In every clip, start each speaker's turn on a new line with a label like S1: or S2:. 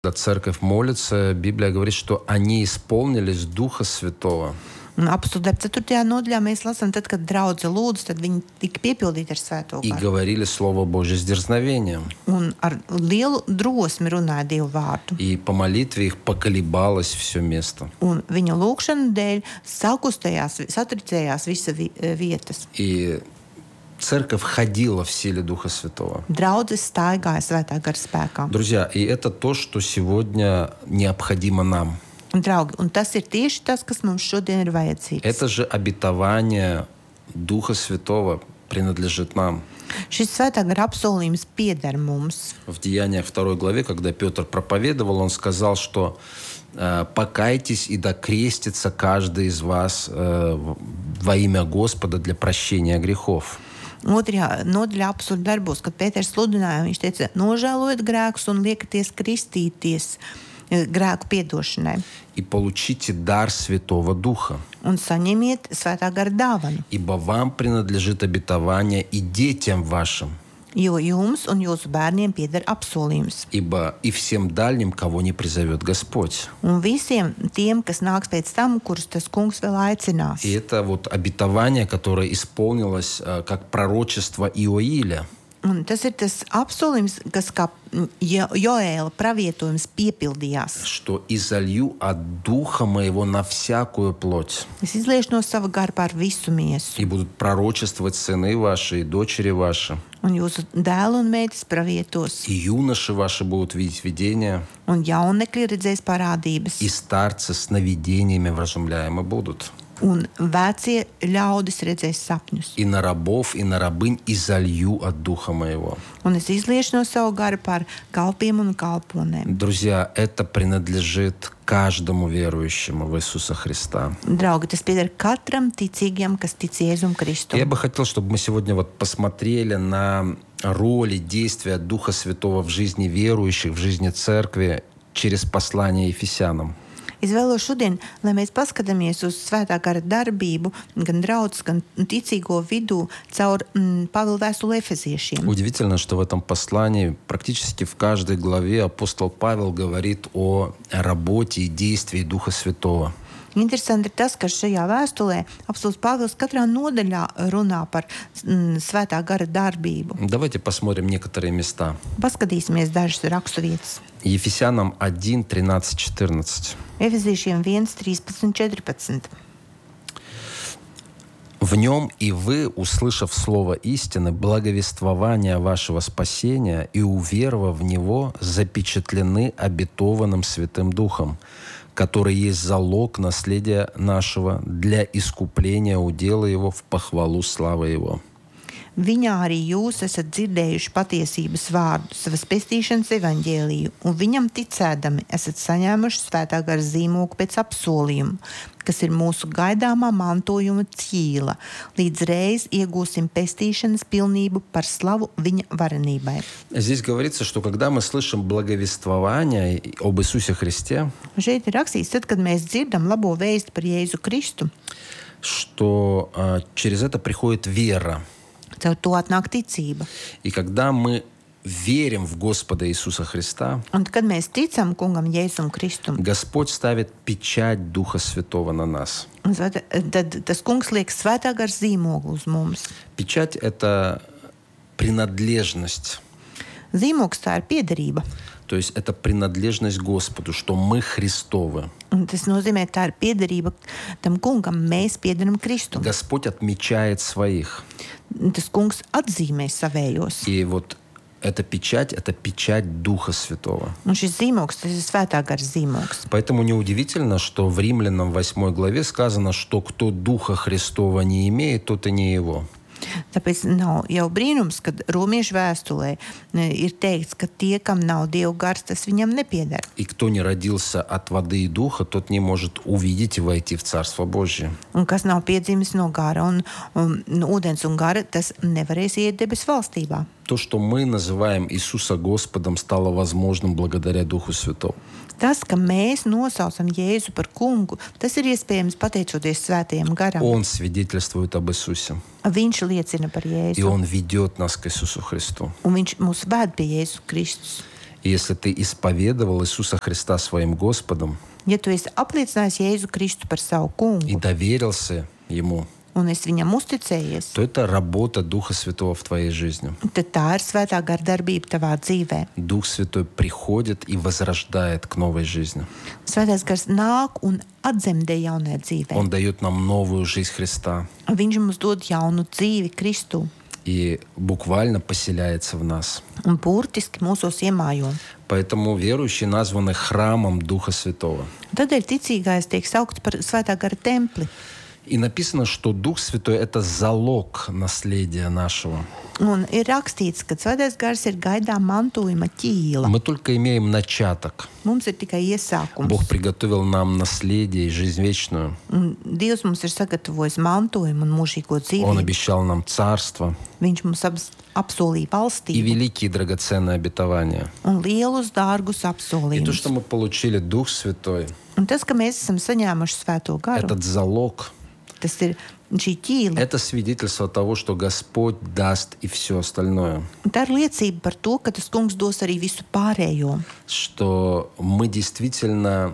S1: Когда церковь молится, Библия говорит, что они исполнились Духа Святого.
S2: Apostoli 4. nodaļā mēs lasām, tad, kad draudze lūdz, tad viņi tika piepildīti ar Svēto
S1: И
S2: garu.
S1: говорили Слово Божье с дерзновением.
S2: Un ar lielu drosmi runāja Dievu vārdu.
S1: И по молитве их поколебалось все место.
S2: Un viņa lūgšana dēļ satricējās visa vietas.
S1: И церковь ходила в силе Духа Святого.
S2: Draudzes staigāja Svētā gara spēkā.
S1: Друзья, и это то, что сегодня необходимо нам.
S2: Draugi, un tas ir tieši tas, kas mums šodien ir vajadzīgs.
S1: Это же обетование Духа Святого принадлежит нам.
S2: Šis Svētā gara apsolījums pieder mums.
S1: В Деяниях 2 главе, когда Петр проповедовал, он сказал, что «покайтесь и докрестится каждый из вас во имя Господа для прощения грехов».
S2: Otrajā nodaļā apsolījuma darbos, kad Pēters sludināja, viņš teica, nožēlojiet grēkus un liekaties kristīties grēku piedošanai.
S1: И получите дар Святого Духа.
S2: Un saņemiet Svētā gara dāvanu.
S1: Ибо вам принадлежит обетование и детям вашим.
S2: Jo jums un jūsu bērniem pieder apsolījums.
S1: Ибо и всем дальним, кого не призовет Господь.
S2: Un visiem tiem, kas nāks pēc tam, kurus tas kungs vēl aicinās.
S1: И это вот обетование, которое исполнилось как пророчество Иоиля.
S2: Un tas ir tas apsolījums, kas kā Joēla pravietojums piepildījās.
S1: Что изолью от духа моего на всякую плоть.
S2: Es izliešu no sava gara pār visu miesu.
S1: И будут пророчествовать сыны ваши и дочери ваши.
S2: Un jūsu dēlu un meitas pravietos.
S1: И юноши ваши будут видеть видения.
S2: Un jaunekļi redzēs parādības.
S1: И старцы сновидениями вразумляемы будут.
S2: Un vecie ļaudis redzēs sapņus.
S1: И на рабов, и на рабынь изолью от духа моего.
S2: Un es izliešu no savu garu pār kalpiem un kalponēm.
S1: Друзья, это принадлежит каждому верующему в Иисуса Христа.
S2: Draugi, tas pieder katram ticīgam, kas tic Jēzum Kristum.
S1: Я бы хотел, чтобы мы сегодня вот посмотрели на роль и действия Духа Святого в жизни верующих, в жизни церкви через послание Ефесянам.
S2: Es vēlos šodien, lai mēs paskatāmies uz Svētā gara darbību, gan draudzes, gan ticīgo vidū caur Pāvila vēstuli Efeziešiem.
S1: Удивительно, что в этом послании практически в каждой главе апостол Павел говорит о работе и действии Духа Святого.
S2: Interesanti ir tas, ka šajā vēstulē apostols Pāvils katrā nodaļā runā par Svētā gara darbību.
S1: Давайте посмотрим некоторые места.
S2: Paskatīsimies dažas raksturvietas.
S1: Ефесянам 1, 13, 14.
S2: Efeziešiem 1, 13, 14.
S1: В нем и вы, услышав слово истины, благовествования вашего спасения и уверовав в него, запечатлены обетованным Святым Духом, который есть залог наследия нашего для искупления удела его в похвалу славы его.
S2: Viņā arī jūs esat dzirdējuši patiesības vārdu, savas pestīšanas evaņģēliju, un viņam ticēdami esat saņēmuši Svētā gara zīmogu pēc apsolījuma, kas ir mūsu gaidāmā mantojuma ķīla, līdz reiz iegūsim pestīšanas pilnību par slavu viņa varenībai.
S1: Здесь говорится, что когда мы слышим благовествование об Иисусе Христе,
S2: Šeit ir rakstīts, tad, kad mēs dzirdam labo vēstu par Jēzu Kristu,
S1: что через это приходит вера.
S2: caur to atnāk ticība.
S1: И когда мы верим в Господа Иисуса Христа,
S2: Un kad mēs ticam kungam Jēzum Kristum,
S1: Господь ставит печать Духа Святого на нас.
S2: tad tas kungs liek Svētā gara zīmogu uz mums.
S1: Печать — это принадлежность.
S2: Zīmogs tā ir piederība.
S1: То есть это принадлежность Господу, что мы Христовы.
S2: Un tas nozīmē, tā ir piederība tam kungam, mēs piederam Kristum.
S1: Господь отмечает своих.
S2: Tas kungs atzīmē savējos.
S1: И вот эта печать — это печать Духа Святого.
S2: Un šis zīmogs, tas ir Svētā gara zīmogs.
S1: Поэтому неудивительно, что в Римлянам 8 главе сказано, что кто Духа Христова не имеет, тот и не его.
S2: Tāpēc nav jau brīnums, kad Romiešu vēstulē ir teikts, ka tie, kam nav Dieva gars, tas viņam nepieder.
S1: И кто не родился от воды и духа, тот не может увидеть и войти в Царство Божье.
S2: Un kas nav piedzimis no gara un ūdens un gara, tas nevarēs iet debesu valstībā.
S1: То, что мы называем Иисуса Господом, стало возможным благодаря Духу Святому.
S2: Tas, ka mēs nosaucam Jēzu par kungu, tas ir iespējams pateicoties Svētajam garam.
S1: Он свидетельствует об Иисусе.
S2: Viņš liecina par
S1: И
S2: Jēzu.
S1: Он ведет нас к Иисусу Христу.
S2: Un viņš mūs ved pie Jēzus Kristus.
S1: И если ты исповедовал Иисуса Христа своим Господом
S2: Ja tu esi apliecinājis Jēzu Kristu par savu
S1: и
S2: kungu
S1: доверился Ему,
S2: un esi viņam uzticējies,
S1: то это работа Духа Святого в твоей жизни.
S2: tad tā ir svētā gara darbība tavā dzīvē.
S1: Дух Святой приходит и возрождает к новой жизни.
S2: Svētais gars nāk un atdzemdē jaunai dzīvē.
S1: Он дает нам новую жизнь Христа
S2: Viņš mums dod jaunu dzīvi Kristu
S1: и буквально поселяется в нас.
S2: un burtiski mūsos iemājo.
S1: Поэтому верующие названы храмом Духа Святого.
S2: Tādēļ ticīgais tiek saukts par svētā gara templi.
S1: И написано, что Дух Святой — это залог наследия нашего.
S2: Un ir rakstīts, ka svētais gars ir gaidām mantojuma ķīla.
S1: Мы только имеем начаток.
S2: Mums ir tikai iesākums.
S1: Бог приготовил нам наследие и жизнь вечную.
S2: Un Dievs mums ir sagatavojis mantojumu un mūžīgo
S1: Он
S2: dzīvību.
S1: обещал нам царство
S2: Viņš mums apsolīja
S1: и
S2: valstību
S1: великие драгоценные обетования.
S2: un lielus dārgus
S1: И то,
S2: apsolījumus.
S1: что мы получили Дух Святой,
S2: Un tas, ka mēs esam saņēmuši svēto garu,
S1: этот залог,
S2: tas ir šī ķīla.
S1: это свидетельство того, что Господь даст и все остальное.
S2: Un tā ir liecība par to, ka tas kungs dos arī visu pārējo.
S1: Что мы действительно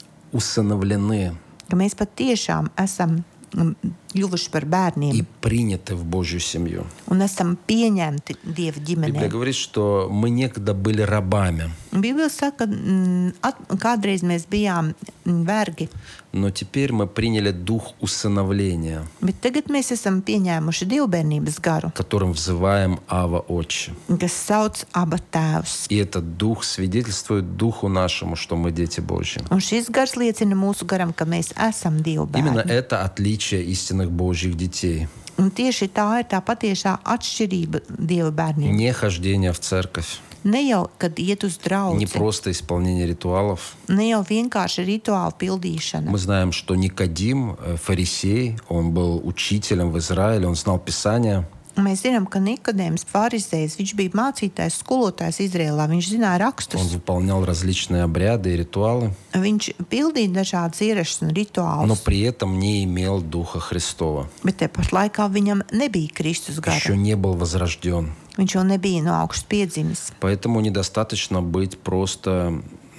S1: усыновлены
S2: Ka mēs patiešām esam kļuvuši par bērniem
S1: и приняты в Божью семью.
S2: un esam pieņemti Dieva
S1: Библия
S2: ģimenē.
S1: говорит, что мы некогда были рабами,
S2: Bībele saka, ka kādreiz mēs bijām vergi,
S1: но теперь мы приняли дух усыновления,
S2: bet tagad mēs esam pieņēmuši dievbērnības garu,
S1: которым взываем Ава Отче.
S2: kas sauc Aba Tēvs.
S1: И этот дух свидетельствует духу нашему, что мы дети Божьи.
S2: Un šis gars liecina mūsu garam, ka mēs esam
S1: Именно
S2: dievbērni.
S1: это отличие истинных Божьих детей.
S2: Un tieši tā ir tā patiešā atšķirība dievbērniem.
S1: Не хождение в церковь,
S2: Ne jau, kad iet uz
S1: не
S2: draugu,
S1: просто исполнение ритуалов.
S2: ne jau vienkārši rituāla pildīšana.
S1: Мы знаем, что Никодим, фарисей, он был учителем в Израиле, он знал Писание.
S2: Mēs zinām, ka Nikodēms farizējs, viņš bija mācītājs, skolotājs Izrēlā, viņš zināja
S1: Он
S2: rakstus,
S1: выполнял различные обряды и ритуалы,
S2: viņš pildīja dažādas ierašas un
S1: но
S2: rituālus,
S1: при этом не имел Духа Христова.
S2: bet tepat laikā viņam nebija Kristus
S1: Еще
S2: gara.
S1: не был возрожден.
S2: Viņš jau nebija no augšas piedzimis.
S1: Поэтому недостаточно быть просто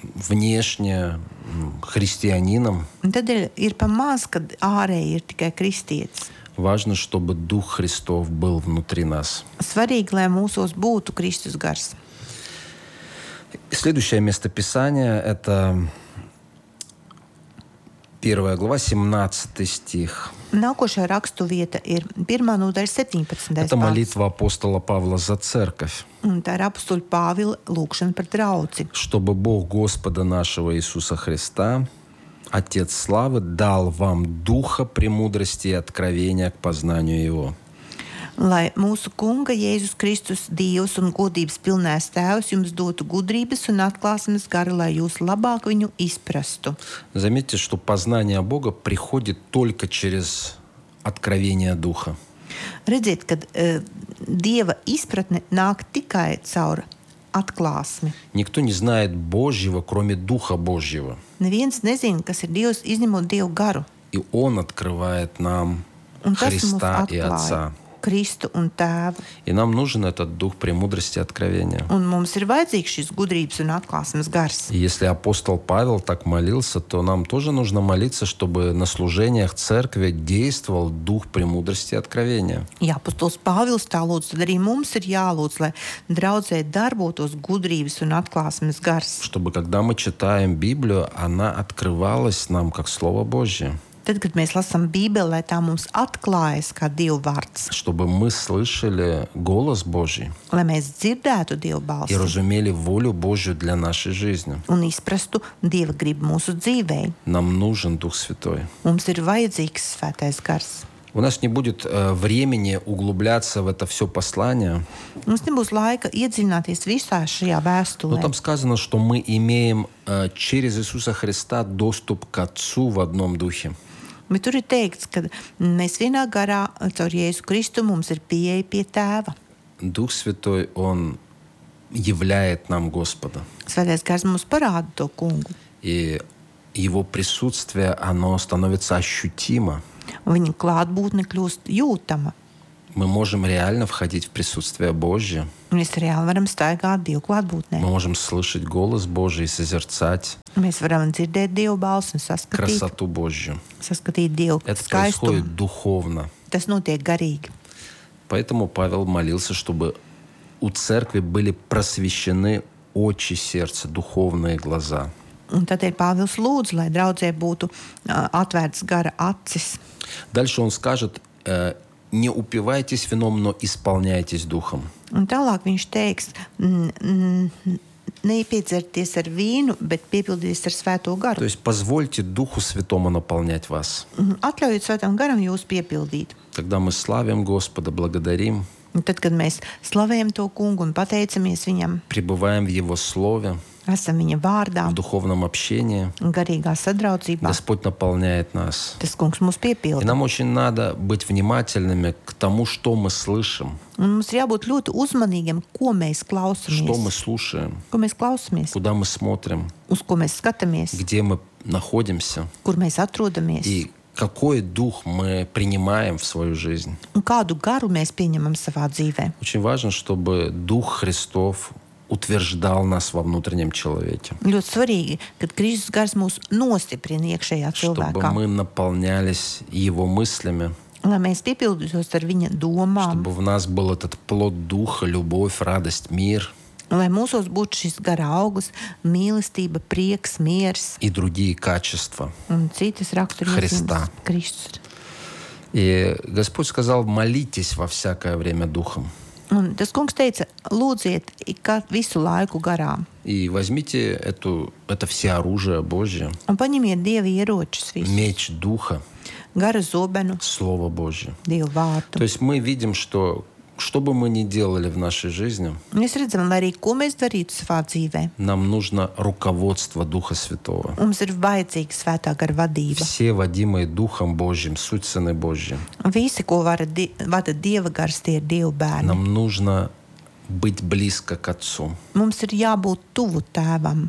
S1: внешне христианином.
S2: Un tādēļ ir pa maz, kad ārēji ir tikai kristietis.
S1: Важно, чтобы Дух Христов был внутри нас.
S2: Svarīgi, lai mūsos būtu Kristus gars.
S1: Следующее местописание — это 1 глава, 17 стих.
S2: Nākošā rakstu vieta ir 1. nodaļa 17.
S1: Это
S2: pāns.
S1: молитва апостола Павла за церковь.
S2: Un tā ir apustuļa Pāvila lūgšana par draudzi.
S1: Чтобы Бог Господа нашего Иисуса Христа, Отец славы, дал вам духа премудрости и откровения к познанию Его.
S2: Lai mūsu Kunga Jēzus Kristus, Dievs un godības pilnais Tēvs jums dotu gudrības un atklāsmes garu, lai jūs labāk viņu izprastu.
S1: Заметьте, что познание Бога приходит только через откровение Духа.
S2: Redziet, kad Dieva izpratne nāk tikai caur atklāsmi.
S1: Никто не знает Божьего, кроме Духа Божьего.
S2: Neviens nezina, kas ir Dievs, izņemot Dievu garu.
S1: И Он открывает нам
S2: Un tas mums
S1: Христа и
S2: atklāja
S1: Отца.
S2: Kristu un Tēvu.
S1: И нам нужен этот дух премудрости и откровения.
S2: Un mums ir vajadzīgs šis gudrības un atklāsmes gars.
S1: И если апостол Павел так молился, то нам тоже нужно молиться, чтобы на служениях церкви действовал дух премудрости и откровения.
S2: Ja apostols Pāvils tā lūdz, tad arī mums ir jālūdz, lai draudzē darbotos gudrības un atklāsmes gars.
S1: Чтобы когда мы читаем Библию, она открывалась нам как Слово Божье.
S2: Tad, kad mēs lasām Bībeli, lai tā mums atklājas kā Dieva vārds,
S1: Чтобы мы слышали голос Божий
S2: lai mēs dzirdētu Dieva
S1: и
S2: balsi
S1: разумели волю Божью для нашей жизни.
S2: un izprastu Dieva gribu mūsu dzīvē.
S1: Нам нужен Дух Святой.
S2: Mums ir vajadzīgs svētais gars.
S1: У нас не будет времени углубляться в это все послание,
S2: Mums nebūs laika iedziļināties visā šajā
S1: но
S2: vēstulē.
S1: там сказано, что мы имеем через Иисуса Христа доступ к Отцу в одном духе.
S2: Bet tur ir teikts, ka mēs vienā garā caur Jēzu Kristu mums ir pieeja pie Tēva.
S1: Дух Святой, Он являет нам Господа.
S2: Svētais gars mums parāda to kungu.
S1: И Его присутствие, оно становится ощутимо.
S2: Viņa klātbūtne kļūst jūtama.
S1: Мы можем реально входить в присутствие Божье.
S2: Mēs reāli varam staigāt Dievu klātbūtnē.
S1: Мы можем слышать голос Божий и созерцать
S2: Mēs varam dzirdēt Dievu balsi un
S1: красоту Божью.
S2: saskatīt Dievu
S1: Это
S2: skaistumu.
S1: происходит духовно.
S2: Tas notiek garīgi.
S1: Поэтому Павел молился, чтобы у церкви были просвещены очи сердца, духовные глаза.
S2: Un tādēļ Pāvils lūdz, lai draudzē būtu atvērts gara acis.
S1: Дальше он скажет, не упивайтесь вином, но исполняйтесь духом.
S2: Un tālāk viņš teiks, neiepiedzerties ar vīnu, bet piepildieties ar Svēto garu.
S1: То есть позвольте Духу Святому наполнять вас.
S2: Atļaujiet Svētam garam jūs piepildīt.
S1: Тогда мы славим Господа, благодарим,
S2: Un tad, kad mēs slavējam to kungu un pateicamies viņam,
S1: пребываем в Его Слове,
S2: esam viņa vārdā
S1: в духовном общении.
S2: un garīgā sadraudzībā,
S1: Господь наполняет нас.
S2: tas kungs mūs
S1: И
S2: piepilda.
S1: нам очень надо быть внимательными к тому, что мы слышим,
S2: Un mums ir jābūt ļoti uzmanīgiem, ko mēs
S1: что мы
S2: klausamies,
S1: слушаем,
S2: klausamies,
S1: куда мы смотрим,
S2: uz ko mēs skatāmies,
S1: где мы находимся
S2: kur mēs atrodamies
S1: и какой дух мы принимаем в свою жизнь.
S2: un kādu garu mēs pieņemam savā dzīvē.
S1: Очень важно, чтобы Дух Христов утверждал нас во внутреннем человеке,
S2: Ļoti svarīgi, kad Kristus gars mūs nostiprina iekšējā
S1: чтобы
S2: cilvēkā,
S1: мы наполнялись Его мыслями,
S2: lai mēs piepildītos ar viņa domām,
S1: чтобы в нас был этот плод Духа, любовь, радость, мир
S2: un lai mūsos būtu šis gara augurs, mīlestība, prieks, miers
S1: и другие качества.
S2: un citas
S1: Христа.
S2: raksturības Kristus.
S1: И Господь сказал, молитесь во всякое время Духом.
S2: Un tas kungs teica, lūdziet visu laiku garā
S1: И возьмите это все оружие Божье,
S2: un paņemiet Dieva ieročus visus,
S1: меч Духа,
S2: gara zobenu,
S1: Слово Божье.
S2: Dieva vārtu.
S1: То есть мы видим, что бы мы ни делали в нашей жизни,
S2: Mēs redzam, lai arī ko mēs darītu savā dzīvē,
S1: нам нужно руководство Духа Святого.
S2: mums ir vajadzīga svētā gara vadība.
S1: Все водимые Духом Божьим, суть Сыны Божьи.
S2: Visi, ko vada Dieva gars, tie ir Dieva bērni.
S1: Нам нужно быть близко к Отцу,
S2: Mums ir jābūt tuvu tēvam,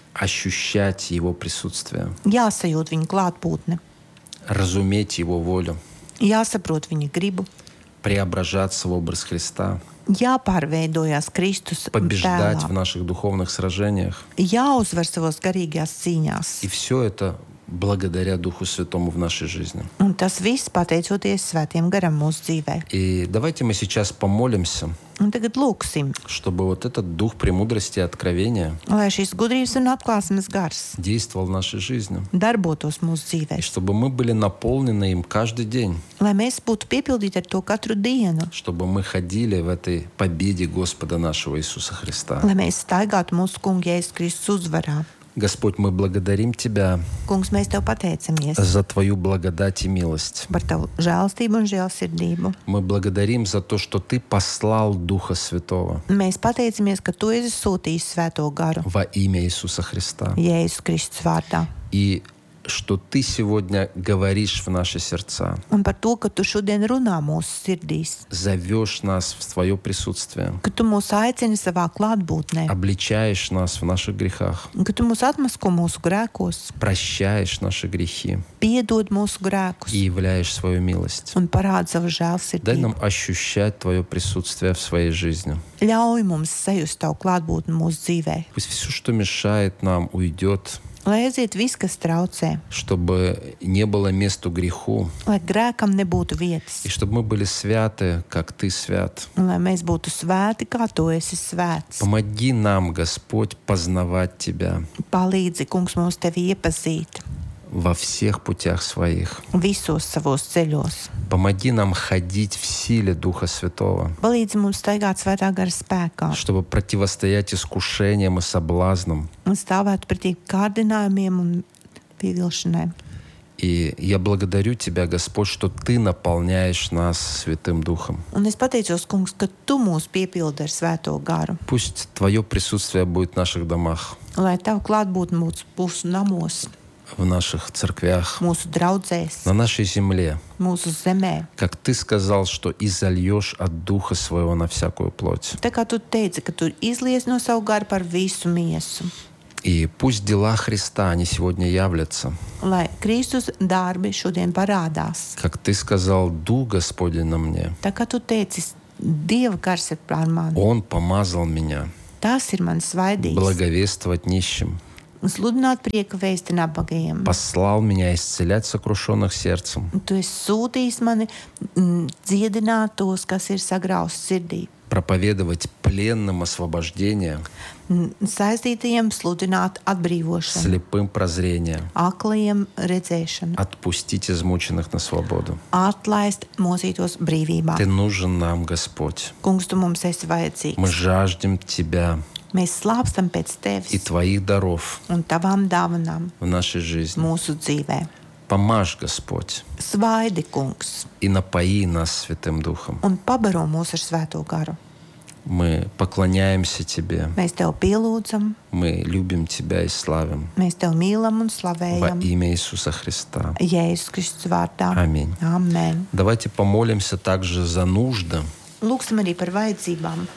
S1: ощущать Его присутствие,
S2: jāsajūt viņa klātbūtne,
S1: разуметь Его волю,
S2: jāsaprot viņa gribu,
S1: преображаться в образ Христа,
S2: jāpārveidojās Kristus
S1: побеждать в
S2: tēlā,
S1: наших духовных сражениях.
S2: jāuzvar savos garīgajās cīņās.
S1: И все это благодаря Духу Святому в нашей жизни.
S2: Un tas viss pateicoties svētiem garam mūsu dzīvē.
S1: И давайте мы сейчас помолимся,
S2: Un tagad lūksim,
S1: чтобы вот этот дух премудрости и откровения
S2: lai šis gudrības un atklāsmes gars
S1: действовал в нашей жизни.
S2: darbotos mūsu
S1: И
S2: dzīvē.
S1: чтобы мы были наполнены им каждый день.
S2: Lai mēs būtu piepildīti ar to katru dienu.
S1: Чтобы мы ходили в этой победе Господа нашего Иисуса Христа.
S2: Lai mēs staigātu mūsu kunga Jēzus Kristus uzvarā.
S1: Господь, мы благодарим Тебя
S2: Kungs, mēs Tev pateicamies
S1: за Твою благодать и милость.
S2: par Tavu žēlstību un žēlsirdību.
S1: Мы благодарим за то, что Ты послал Духа Святого
S2: Mēs pateicamies, ka Tu esi sūtījis svēto garu
S1: во имя Иисуса Христа.
S2: Jēzus Kristus vārdā.
S1: И что Ты сегодня говоришь в наши сердца,
S2: Un par to, ka Tu šodien runā mūsu sirdīs,
S1: зовешь нас в Твое присутствие,
S2: ka Tu mūs aicini savā klātbūtnē,
S1: обличаешь нас в наших грехах,
S2: un ka Tu mūs atmasko mūsu grēkos,
S1: прощаешь наши грехи
S2: piedod mūsu grēkus
S1: и являешь свою милость.
S2: un parāda savu
S1: Дай
S2: žēlsirdību.
S1: нам ощущать Твое присутствие в своей жизни.
S2: Ļauj mums sajust Tavu klātbūtni mūsu dzīvē.
S1: Пусть все, что мешает нам, уйдет,
S2: Lai aiziet viss, kas traucē,
S1: чтобы не было месту греху,
S2: lai grēkam nebūtu vietas,
S1: и чтобы мы были святы, как Ты свят.
S2: un lai mēs būtu svēti, kā Tu esi svēts.
S1: Помоги нам, Господь, познавать Тебя
S2: Palīdzi, kungs, mums Tevi iepazīt
S1: во всех путях своих.
S2: visos savos ceļos.
S1: Помоги нам ходить в силе Духа Святого,
S2: Palīdzi mums staigāt svētā gara spēkā
S1: чтобы противостоять искушениям и соблазнам.
S2: un stāvēt pretī kārdinājumiem un pievilšanai.
S1: И я благодарю Тебя, Господь, что Ты наполняешь нас Святым Духом.
S2: Un es pateicos, kungs, ka Tu mūs piepildi ar svēto garu,
S1: Пусть Твое присутствие будет в наших домах,
S2: lai Tava klātbūtne mūsu namos,
S1: в наших церквях,
S2: mūsu draudzēs,
S1: на нашей земле.
S2: mūsu zemē.
S1: Как Ты сказал, что изольешь от Духа Своего на всякую плоть.
S2: Tā kā Tu teici, ka Tu izlies no savu garu par visu miesu.
S1: И пусть дела Христа, они сегодня являтся.
S2: Lai Kristus darbi šodien parādās.
S1: Как ты сказал, Дух Господень на мне.
S2: Tā kā tu teici, Dieva gars ir pār mani.
S1: Он помазал меня
S2: Tas ir mans svaidījis.
S1: благовествовать нищим.
S2: Un sludināt prieka vēsti nabagajiem.
S1: Послал меня исцелять сокрушенных сердцем.
S2: Un tu esi sūtījis mani dziedināt tos, kas ir sagrausti sirdī.
S1: Проповедовать пленным освобождение,
S2: Saistītajiem sludināt atbrīvošanu,
S1: слепым прозрение,
S2: aklajiem redzēšanu,
S1: отпустить измученных на свободу.
S2: atlaist mocītos brīvībā.
S1: Ты нужен нам, Господь.
S2: Kungs, tu mums esi vajadzīgs.
S1: Мы жаждем Тебя
S2: Mēs slāpstam pēc
S1: и
S2: tevis
S1: Твоих даров
S2: un tavām dāvanām
S1: в нашей жизни.
S2: mūsu dzīvē.
S1: Помажь, Господь,
S2: Svaidi, kungs,
S1: и напои нас Святым Духом.
S2: un pabaro mūs ar svēto garu.
S1: Мы поклоняемся Тебе,
S2: Mēs tev pielūdzam,
S1: мы любим Тебя и славим.
S2: mēs tev mīlam un
S1: Во
S2: slavējam.
S1: имя Иисуса Христа.
S2: Jēzus Kristus vārdā.
S1: Аминь.
S2: Amen.
S1: Давайте помолимся также за нужды.
S2: Lūksim arī par vajadzībām.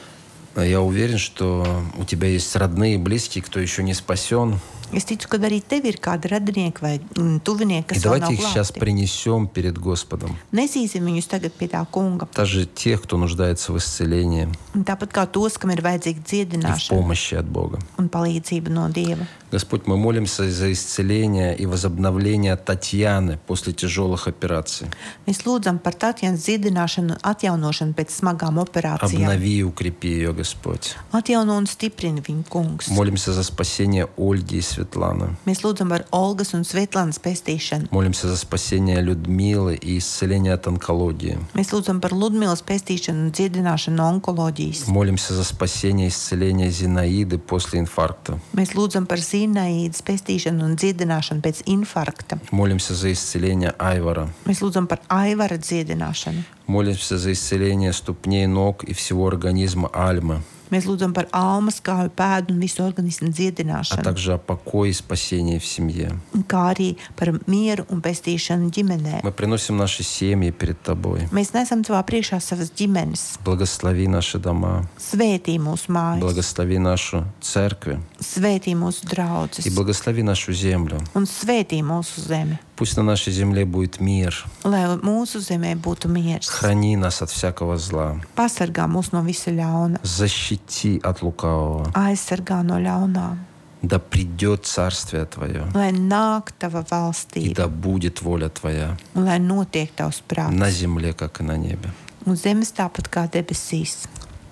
S1: Я уверен, что у тебя есть родные и близкие, кто еще не спасен.
S2: Es ticu, ka arī tev ir kādi radinieki vai tuvinieki,
S1: И
S2: kas vēl
S1: давайте
S2: nav
S1: их сейчас
S2: glābti.
S1: принесем перед Господом.
S2: Nesīsim viņus tagad pie tā kunga.
S1: Даже тех, кто нуждается в исцелении
S2: Un tāpat kā tos, kam ir vajadzīga
S1: и в
S2: dziedināšana
S1: помощи от Бога.
S2: un palīdzība no Dieva.
S1: Господь, мы молимся за исцеление и возобновление Татьяны после тяжелых операций.
S2: Mēs lūdzam par Tatjanas dziedināšanu un atjaunošanu pēc smagām operācijām.
S1: Обнови и укрепи ее, Господь.
S2: Atjauno un stiprini viņu, kungs.
S1: Молимся за спасение Ольги и Светланы.
S2: Mēs lūdzam par Olgas un Svetlanas pestīšanu.
S1: Молимся за спасение Людмилы и исцеление от онкологии.
S2: Mēs lūdzam par Ludmilas pestīšanu un dziedināšanu no onkoloģijas.
S1: Молимся за спасение и исцеление Зинаиды после инфаркта.
S2: Mēs lūdzam par Zinaīdas pestīšanu un dziedināšanu pēc infarkta.
S1: Молимся за исцеление Айвара.
S2: Mēs lūdzam par Aivara dziedināšanu.
S1: Молимся за исцеление ступней, ног и всего организма Альмы,
S2: Mēs lūdzam par almas, kāju, pēdu un visu organismu
S1: а
S2: dziedināšanu,
S1: также о покое и спасении в семье.
S2: kā arī par mieru un pestīšanu ģimenē.
S1: Мы приносим наши семьи перед Тобой.
S2: Mēs nesam tavā priekšā savas ģimenes.
S1: Благослови наши дома,
S2: Svētī mūsu mājas,
S1: благослови нашу церковь
S2: svētī mūsu
S1: и
S2: draudzes
S1: благослови нашу землю.
S2: un svētī mūsu zemi.
S1: Пусть на нашей земле будет мир.
S2: Lai mūsu zemē būtu miers.
S1: Храни нас от всякого зла.
S2: Pasargā mūs no visa ļauna,
S1: Защити от лукавого.
S2: aizsargā no ļaunā.
S1: Да придет Царствие Твое,
S2: Lai nāk tava
S1: и
S2: valstība,
S1: да будет воля Твоя
S2: un lai notiek tavs prāts.
S1: на земле, как и на небе.
S2: Un zemes tāpat kā debesīs.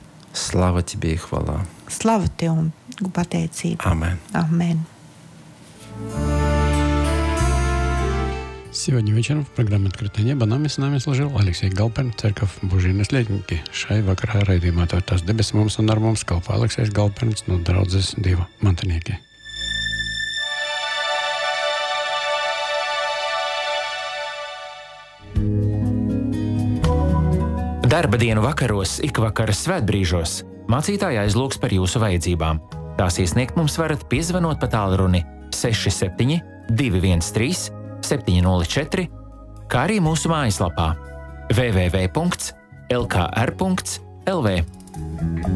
S1: Слава Тебе и хвала.
S2: Slava Tev un pateicība.
S1: Аминь.
S2: Amen.
S3: Сегодня вечером в программе «Открытое небо» с нами служил Алексей Galperns, Церковь Божьей наследники. Šai vakarā raidījumā Atvērtās debesis mums un ar mums kalpo Aleksejs Galperns no draudzes Dieva mantinieki.
S4: Darba dienu vakaros, ikvakara svētbrīžos mācītāji aizlūgs par jūsu vajadzībām. Tās iesniegt mums varat piezvanot pa tālruni 67 213 704, kā arī mūsu mājaslapā www.lkr.lv.